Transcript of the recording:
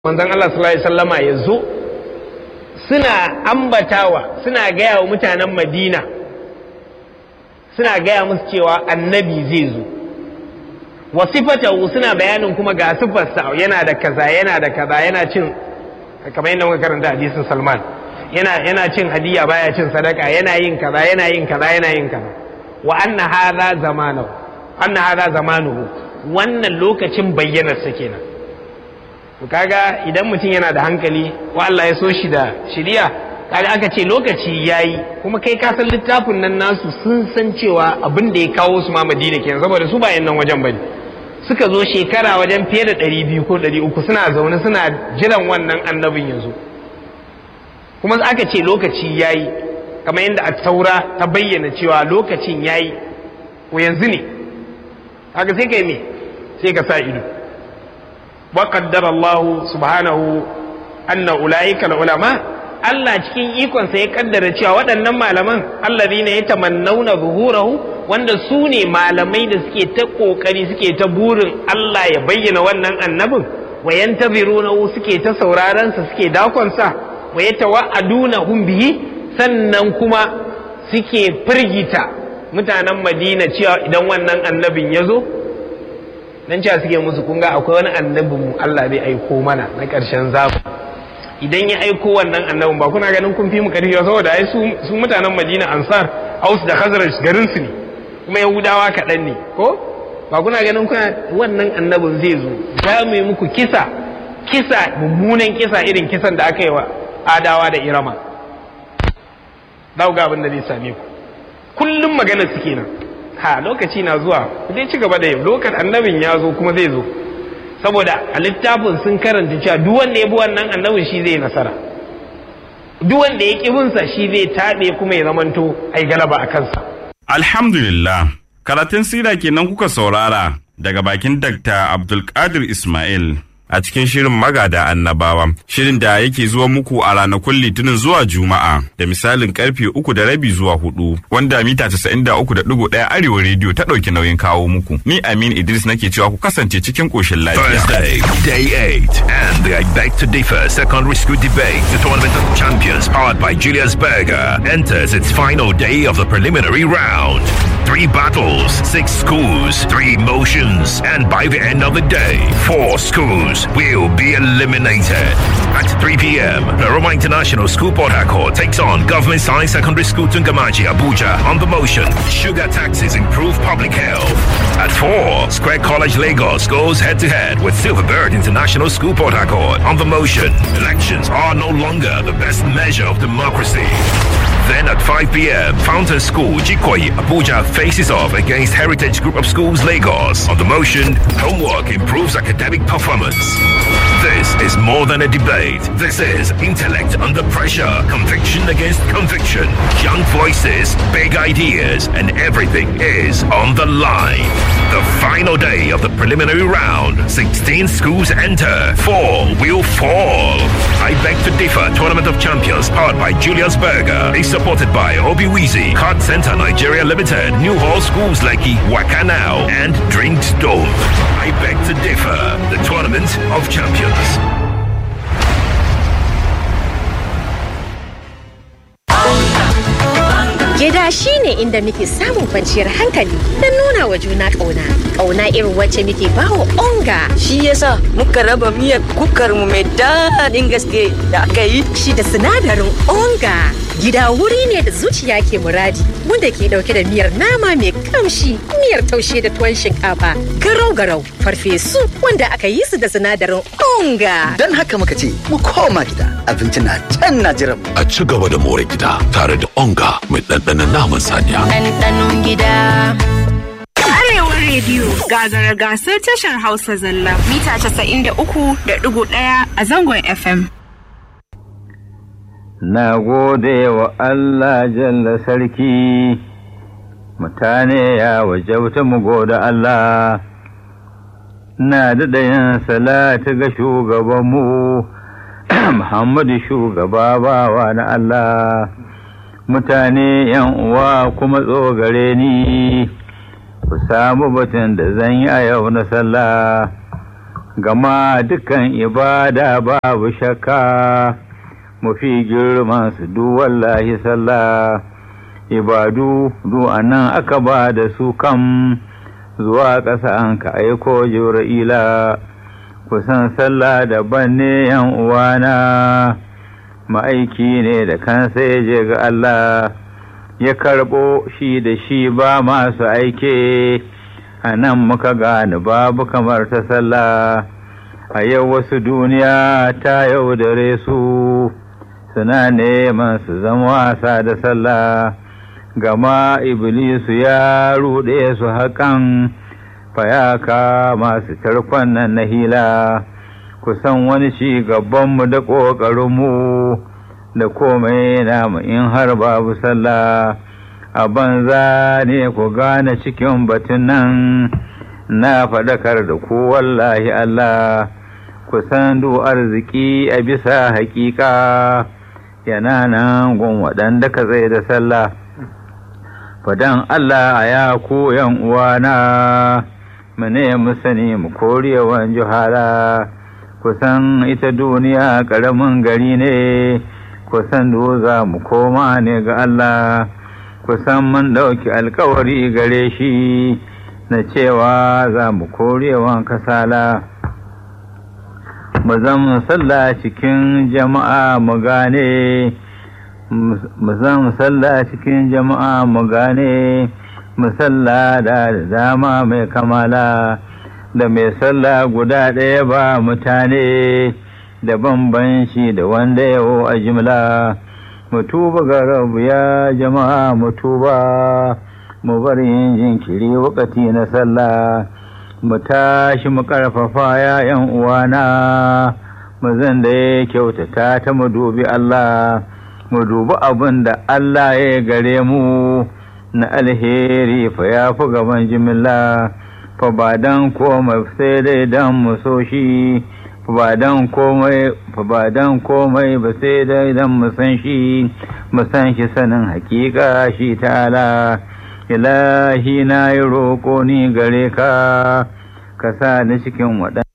manzon Allah sallallahu alaihi wasallama ya zo suna ambatawa suna gaya wa mutanen Madina suna gaya musu cewa annabi zai zo wa sifatahu suna bayanin kuma ga sifarsa yana da kaza yana cin kamar yadda muka karanta hadisin Salman yana cin hadiya baya cin sadaka yana yin kaza wa anna hadha zamanuhu wannan lokacin bayyanarsa kenan kaga idan mutum yana da hankali wa Allah ya so shi da shiriya kaga aka ce lokaci yayi kuma kai ka san littafin nan nasu sun san cewa abin da ya kawo su ma Madina kenan saboda su ba yan nan wajen bane suka zo shekara wajen fiye da 200 ko 300 suna zaune suna jiran wannan annabin yanzu kuma aka ce lokaci yayi kamar yadda at-taura ta bayyana cewa lokacin yayi ko yanzu ne haka sai kai me sai ka sa ido وقدر الله سبحانه أن أولئك العلماء Allah cikin ikonsa ya kaddara cewa waɗannan malaman alladhina yatamannawna zuhurahu wanda su ne malamai da suke ta kokari suke ta burin Allah ya bayyana wannan annabin wa yantazirunahu suke ta sauraron sa suke dakon sa wa yatawa'adunahum bihi sannan kuma suke firgita mutanen Madina cewa idan wannan annabin ya zo dan cewa suke musu kunga akwai wani annabin mu Allah zai aiko mana na ƙarshen zamani idan ya aiko wannan annabin ba kuna ganin kun fi mu ƙarfi saboda ai su mutanen Madina Ansar Aus da Khazraj garin su ne kuma Yahudawa kaɗan ne ko ba kuna ganin kuna wannan annabin zai zo za mu yi muku kisa mummunan kisa irin kisan da aka yi wa Adawa da Irama za ku ga abin da zai same ku kullum magana su kenan lokaci na zuwa zai ci gaba da yau lokacin annabin ya zo kuma zai zo saboda a littafin sun karanta cewa duk wanda ya bi wannan annabin shi zai nasara duk wanda ya kibinsa shi zai taɓe kuma ya zamanto ai galaba a kansa. Alhamdulillah karatun sira kenan kuka saurara daga bakin Dr. Abdulkadir Ismail a cikin shirin magada annabawa shirin da yake zuwa muku a ranakun litinin zuwa juma'a da misalin karfe 3:30 zuwa 4 wanda mita 93.1 arewa rediyo ta ɗauki nauyin kawo muku ni Amin Idris nake cewa ku kasance cikin koshin lafiya. Thursday, day 8 and the I Beg to Differ secondary school debate. The Tournament of Champions powered by Julius Berger enters its final day of the preliminary round. 3 battles, 6 schools, 3 motions, and by the end of the day, 4 schools will be eliminated. At 3 p.m., the Roma International School Port Harcourt takes on Government Science Secondary School Tungamaji, Abuja on the motion. Sugar taxes improve public health. At 4, Square College Lagos goes head-to-head with Silverbird International School Port Harcourt on the motion. Elections are no longer the best measure of democracy. Then at 5 p.m., Fountain School, Jikoyi, Abuja faces off against Heritage Group of Schools, Lagos. On the motion, homework improves academic performance. This is more than a debate. This is intellect under pressure, conviction against conviction, young voices, big ideas, and everything is on the line. The final day of the preliminary round, 16 schools enter, 4 will fall. I Beg to Differ Tournament of Champions powered by Julius Berger is supported by Obiwizi, Card Center Nigeria Limited, New Hall Schools Lekki, Wakanao, and Drinks Dome. I Beg to Differ, the Tournament of Champions. Gida shi ne inda muke samun kwanciyar hankali don nuna wa juna ƙauna. Ƙauna irin wacce muke bawa onga. Shi yasa muka raba miyar kukar mu mai daɗin gaske da aka yi. Shi da sinadarin onga. Gida wuri ne da zuciya ke muradi wanda ke ɗauke da miyar nama mai kamshi, miyar taushe da tuwon shinkafa, garau-garau, farfesu wanda aka yi su da sinadarin onga. Don haka muka ce mu koma gida abinci na can na jiran mu. A ci gaba da more gida tare da onga mai ɗanɗanon naman saniya. Ɗanɗanon gida. Arewa rediyo gagara gasar tashar Hausa zalla mita 93.1 a zangon FM. Na gode wa Allah jalla sarki, mutane ya wajauta mu gode Allah, na daɗa yin salatu ga shugabanmu, Muhammadu shugaba bawa na Allah, mutane ‘yan uwa kuma tsogare ni, ku samu batun da zan yi a yau na sallah. gama dukan ibada babu shakka mafi girman su wallahi sallah ibadu anan aka ba da su kam zuwa ƙasa an ka aiko jibrila kusan sallah daban ne yan uwana ma'aiki ne da kansa ya je ga Allah ya karɓo shi da shi ba masu aike a nan muka gane babu kamar ta sallah a yau wasu duniya ta yaudare su suna neman su zama wasa da sallah gama iblisu ya ruɗe su haƙan fayaka masu tarkon nan na hila kusan wani ci gabanmu da ƙoƙarinmu da komai namu in har babu sallah a banza ne ku gane cikin batun nan na faɗakar da ku wallahi Allah kusan du arziki a bisa haƙiƙa yana nan gun waɗanda ka tsaye da sallah fadan Allah a ya ku yan uwana mu ne mu sani mu korewan juhala kusan ita duniya ƙaramin gari ne kusan za mu koma ne ga Allah kusan mun ɗauki alkawari gare shi na cewa za mu korewan kasala mu zan sallah cikin jama'a mu gane mu zan sallah cikin jama'a mu gane mu sallah da dama mai kamala da mai sallah guda ɗaya ba mutane da bambanci da wanda yau a jimla mu tuba ga rabu ya jama'a mu tuba mu bar yin jinkiri wakati na sallah mu tashi mu karfafa ya yan uwana mu zan da ya kyautata ta mu dubi Allah mu dubi abin da Allah ya gare mu na alheri fa ya fi gaban jimilla fa ba dan komai sai dai dan mu so shi fa ba dan komai ba sai dai dan mu san shi sanin hakika shi ta'ala ilahi na yi roƙo ni gare ka ka sa ni cikin waɗanda